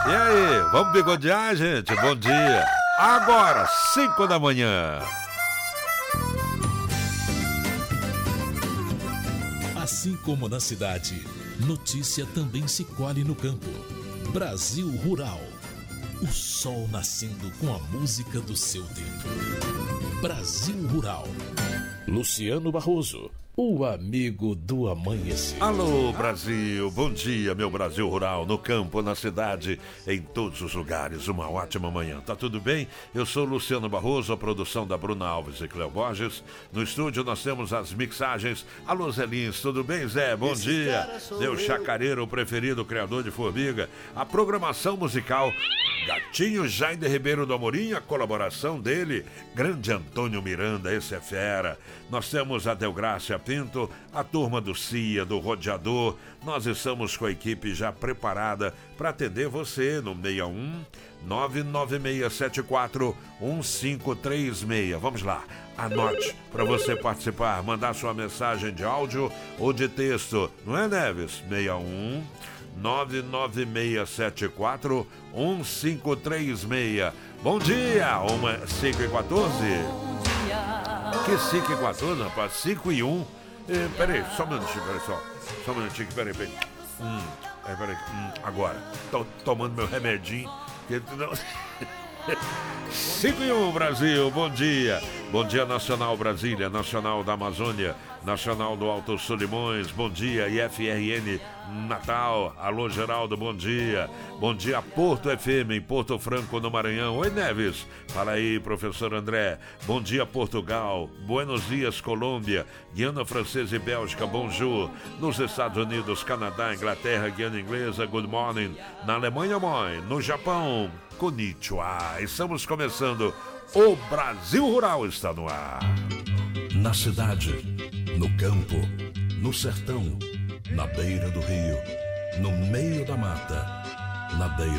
E aí, vamos bigodear, gente? Bom dia. Agora, 5 da manhã. Assim como na cidade, notícia também se colhe no campo. Brasil Rural. O sol nascendo com a música do seu tempo. Brasil Rural. Luciano Barroso, o amigo do amanhecer. Alô, Brasil, bom dia, meu Brasil Rural, no campo, na cidade, em todos os lugares, uma ótima manhã. Tá tudo bem? Eu sou Luciano Barroso, a produção da Bruna Alves e Cleo Borges. No estúdio nós temos as mixagens. Alô, Zé Lins, tudo bem, Zé? Bom dia. Meu chacareiro preferido, criador de formiga. A programação musical, Gatinho Jaime Ribeiro do Amorim, a colaboração dele, grande Antônio Miranda, esse é fera. Nós temos a Delgrácia Pinto, a turma do CIA, do Rodeador. Nós estamos com a equipe já preparada para atender você no 61 99674 1536. Vamos lá, anote para você participar, mandar sua mensagem de áudio ou de texto, não é, Neves? 61 99674 1536. Bom dia, 5h14. Que 5h14, rapaz? 5h01. Peraí, só um minutinho, só um minutinho, peraí. Peraí, agora. Tô tomando meu remedinho. 5h01, Brasil, bom dia. Bom dia, Nacional Brasília, Nacional da Amazônia, Nacional do Alto Solimões, bom dia, IFRN Natal, alô Geraldo, bom dia. Bom dia, Porto FM, em Porto Franco, no Maranhão. Oi, Neves, fala aí, professor André. Bom dia, Portugal, Buenos Dias, Colômbia, Guiana Francesa e Bélgica, bonjour. Nos Estados Unidos, Canadá, Inglaterra, Guiana Inglesa, good morning. Na Alemanha, mãe, no Japão, konnichiwa. Estamos começando, o Brasil Rural está no ar. Na cidade, no campo, no sertão, na beira do rio, no meio da mata, na beira